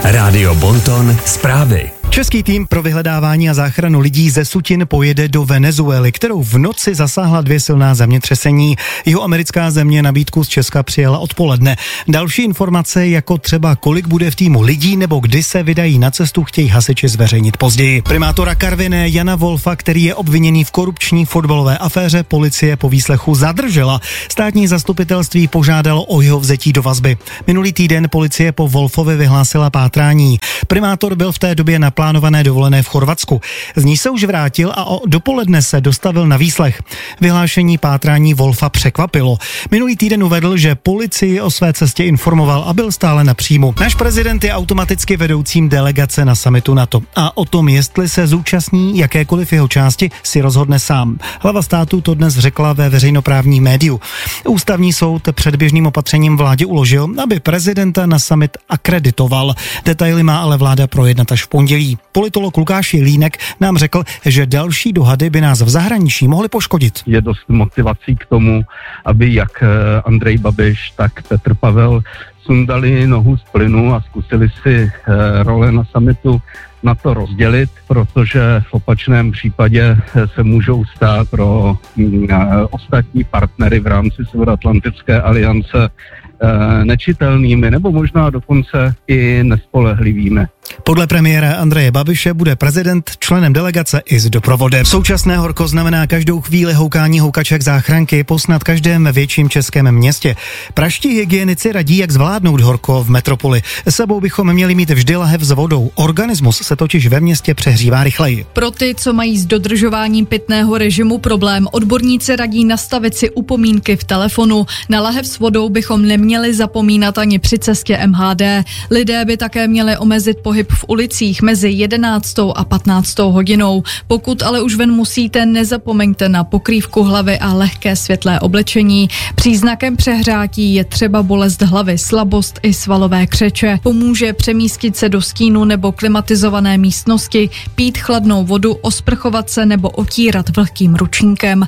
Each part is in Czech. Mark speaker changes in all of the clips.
Speaker 1: Rádio Bonton zprávy.
Speaker 2: Český tým pro vyhledávání a záchranu lidí ze Sutin pojede do Venezuely, kterou v noci zasáhla 2 silná zemětřesení. Jihoamerická země nabídku z Česka přijela odpoledne. Další informace, jako třeba kolik bude v týmu lidí nebo kdy se vydají na cestu, chtějí hasiči zveřejnit později. Primátora Karviné Jana Wolfa, který je obviněný v korupční fotbalové aféře, policie po výslechu zadržela. Státní zastupitelství požádalo o jeho vzetí do vazby. Minulý týden policie po Wolfovi vyhlásila pátrání. Primátor byl v té době na plánované dovolené v Chorvatsku. Z ní se už vrátil a o dopoledne se dostavil na výslech. Vyhlášení pátrání Wolfa překvapilo. Minulý týden uvedl, že policii o své cestě informoval a byl stále na příjmu. Náš prezident je automaticky vedoucím delegace na summitu NATO a o tom, jestli se zúčastní jakékoliv jeho části, si rozhodne sám. Hlava státu to dnes řekla ve veřejnoprávním médiu. Ústavní soud předběžným opatřením vládě uložil, aby prezidenta na summit akreditoval. Detaily má ale vláda projednat až v pondělí. Politolog Lukáš Jelínek nám řekl, že další dohady by nás v zahraničí mohly poškodit.
Speaker 3: Je dost motivací k tomu, aby jak Andrej Babiš, tak Petr Pavel sundali nohu z plynu a zkusili si role na summitu na to rozdělit, protože v opačném případě se můžou stát pro ostatní partnery v rámci Severoatlantické aliance nečitelnými nebo možná dokonce i nespolehlivými.
Speaker 2: Podle premiéra Andreje Babiše bude prezident členem delegace i s doprovodem. Současné horko znamená každou chvíli houkání houkaček záchranky po snad každém větším českém městě. Praští hygienici radí, jak zvládnout horko v metropoli. S sebou bychom měli mít vždy lahev s vodou. Organismus se totiž ve městě přehřívá rychleji.
Speaker 4: Pro ty, co mají s dodržováním pitného režimu problém, odborníci radí nastavit si upomínky v telefonu. Na lahev s vodou bychom neměli zapomínat ani při cestě MHD. Lidé by také měli omezit pohyb v ulicích mezi 11. a 15. hodinou. Pokud ale už ven musíte, nezapomeňte na pokrývku hlavy a lehké světlé oblečení. Příznakem přehrátí je třeba bolest hlavy, slabost i svalové křeče. Pomůže přemístit se do stínu nebo klimatizované místnosti, pít chladnou vodu, osprchovat se nebo otírat vlhkým ručníkem.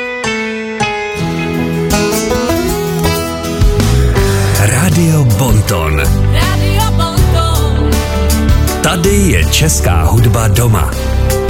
Speaker 1: Rádio Bonton. Tady je česká hudba doma.